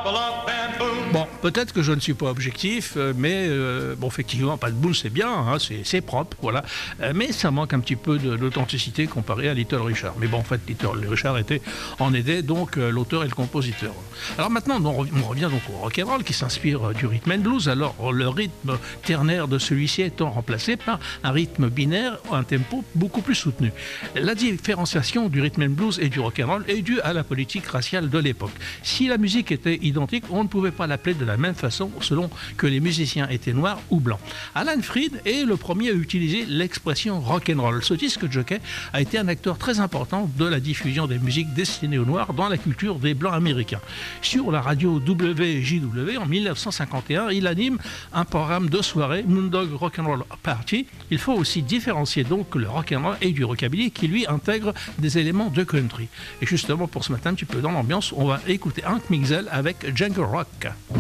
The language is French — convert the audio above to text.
Bon, peut-être que je ne suis pas objectif, mais bon, effectivement, Pat Boone c'est bien, hein, c'est propre, voilà, mais ça manque un petit peu d'authenticité comparé à Little Richard. Mais bon, en fait, Little Richard en aidait donc l'auteur et le compositeur. Alors maintenant, on revient donc au rock'n'roll qui s'inspire du rhythm and blues. Alors le rythme ternaire de celui-ci étant remplacé par un rythme binaire, un tempo beaucoup plus soutenu. La différenciation du rhythm and blues et du rock'n'roll est due à la politique raciale de l'époque. Si la musique était identique, on ne pouvait pas l'appeler de la même façon selon que les musiciens étaient noirs ou blancs. Alan Freed est le premier à utiliser l'expression rock'n'roll. Ce disque jockey a été un acteur très important de la diffusion des musiques destinées aux noirs dans la culture des blancs américains. Sur la radio WJW en 1951, il anime un programme de soirée, Moondog Rock'n'Roll Party. Il faut aussi différencier donc le rock'n'roll et du rockabilly qui lui intègre des éléments de country. Et justement pour ce matin un petit peu dans l'ambiance, on va écouter Hank Mixel avec Jungle Rock.